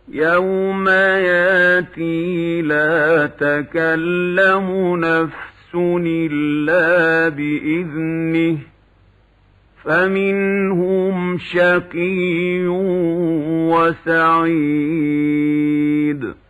يوم ياتي لا تكلم نفس إلا بإذنه فمنهم شقي وسعيد